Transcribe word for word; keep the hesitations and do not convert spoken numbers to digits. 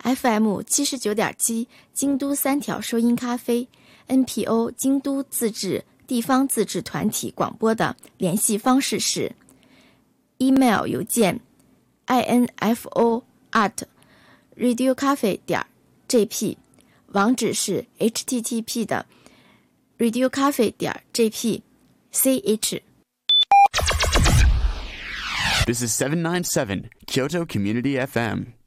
F M 七十九点七京都三条收音咖啡 N P O 京都自治地方自治团体广播的联系方式是 email 邮件 info at radiocafe 点 jp， 网址是 H T T P 的 radiocafe 点 jp ch。 This is seven ninety-seven Kyoto Community F M.